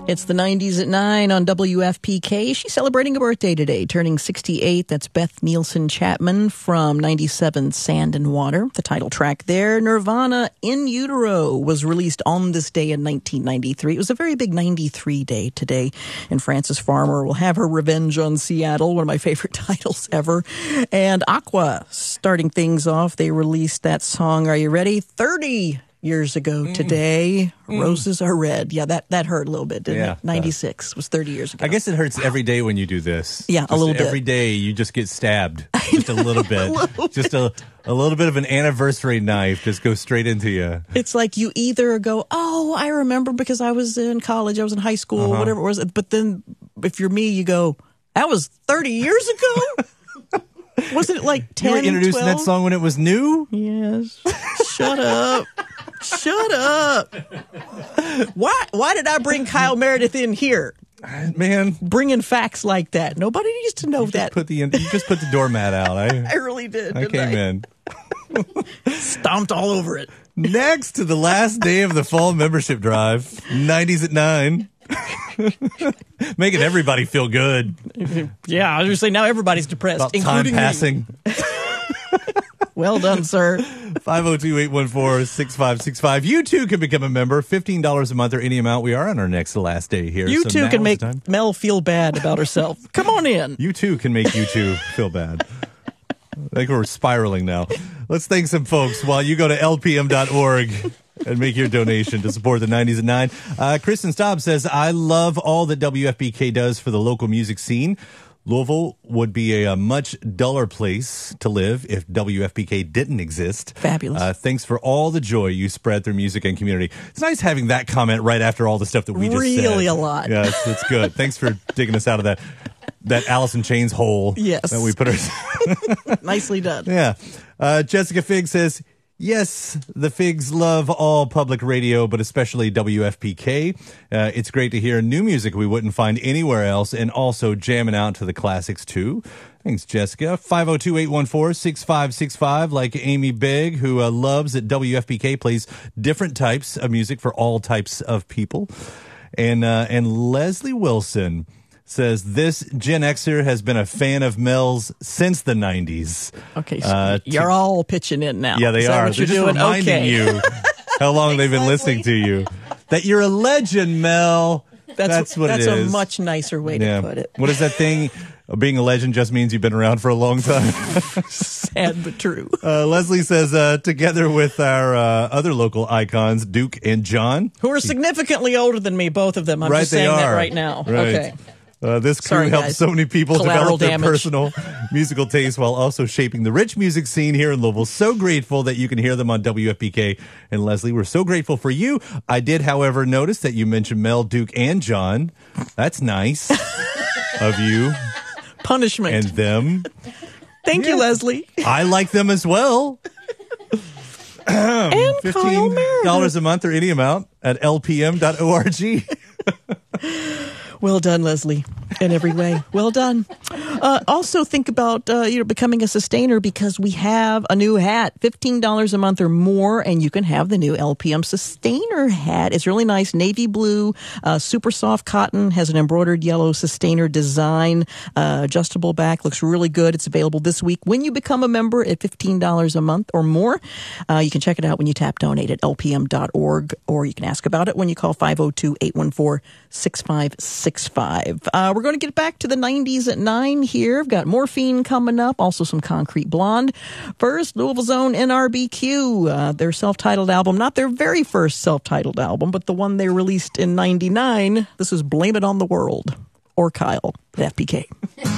It's the 90s at 9 on WFPK. She's celebrating a birthday today, turning 68. That's Beth Nielsen Chapman from 97 Sand and Water. The title track there, Nirvana, In Utero, was released on this day in 1993. It was a very big 93 day today. And Frances Farmer will have her revenge on Seattle, one of my favorite titles ever. And Aqua, starting things off, they released that song, are you ready? 30 years ago today. Roses Are Red. Yeah, that hurt a little bit, didn't it? 96 was 30 years ago. I guess it hurts every day when you do this. Yeah, just a little bit. Every day you just get stabbed. Just a little bit. Just a little bit of an anniversary knife just goes straight into you. It's like you either go, oh, I remember because I was in college, I was in high school, whatever it was. But then if you're me, you go, that was 30 years ago? Wasn't it like 10, You were introducing 12? that song when it was new? Yes. Shut up. Shut up. Why did I bring Kyle Meredith in here? Man. Bringing facts like that. Nobody needs to know that. You just put the doormat out. I really did. I came in. Stomped all over it. Next to the last day of the fall membership drive, 90s at 9. Making everybody feel good. Yeah, I was going to say now everybody's depressed, About including time passing. me. Well done, sir. 502-814-6565. You too can become a member. $15 a month or any amount. We are on our next to last day here. You so too now can is make the time. Mel feel bad about herself. Come on in. You too can make you two feel bad. I think we're spiraling now. Let's thank some folks while you go to lpm.org and make your donation to support the 90s at 9. Kristen Staub says, I love all that WFPK does for the local music scene. Louisville would be a much duller place to live if WFPK didn't exist. Fabulous. Thanks for all the joy you spread through music and community. It's nice having that comment right after all the stuff that we just said. Really a lot. Yeah, it's good. Thanks for digging us out of that Alice in Chains hole. Yes. That we put our... Nicely done. Yeah. Jessica Figg says, yes, the Figs love all public radio, but especially WFPK. It's great to hear new music we wouldn't find anywhere else and also jamming out to the classics, too. Thanks, Jessica. 502-814-6565, like Amy Bigg, who loves that WFPK plays different types of music for all types of people. And Leslie Wilson says, this Gen Xer has been a fan of Mel's since the 90s. Okay, so you're all pitching in now. Yeah, they are. They're just reminding you how long they've been listening to you. That you're a legend, Mel. That's what it is. That's a much nicer way to put it. What is that thing? Being a legend just means you've been around for a long time. Sad but true. Leslie says, together with our other local icons, Duke and John. Who are significantly older than me, both of them. I'm just saying that right now. Right. Okay. This crew helps so many people Collateral develop damage. their personal musical taste while also shaping the rich music scene here in Louisville. So grateful that you can hear them on WFPK. And Leslie, we're so grateful for you. I did, however, notice that you mentioned Mel, Duke, and John. That's nice of you. Punishment. And them. Thank you, Leslie. I like them as well. And $15 a month or any amount at lpm.org. Well done, Leslie, in every way. Well done. Also think about becoming a sustainer because we have a new hat, $15 a month or more, and you can have the new LPM Sustainer hat. It's really nice, navy blue, super soft cotton, has an embroidered yellow sustainer design, adjustable back, looks really good. It's available this week when you become a member at $15 a month or more. You can check it out when you tap donate at lpm.org, or you can ask about it when you call 502-814-6565. We're going to get back to the 90s at 9 here. We've got Morphine coming up, also some Concrete Blonde. First, Louisville's own NRBQ, their self-titled album, not their very first self-titled album, but the one they released in 99. This is Blame It on the World, or Kyle at FPK.